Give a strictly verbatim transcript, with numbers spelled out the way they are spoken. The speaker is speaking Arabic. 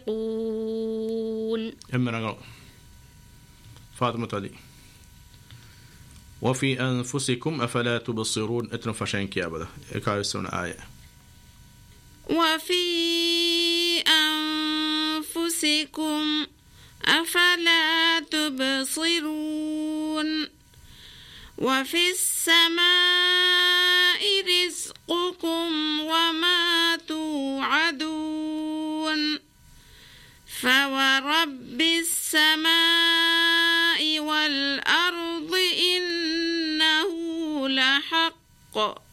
يقول امرأة فاطمة علي وفي أنفسكم أفلا تبصرون اتنو فشانك يا أبدا إكايسون آية وفي أنفسكم أفلا تبصرون وفي السماء رزقكم وما توعدون فورب السماء والأرض إنه لحق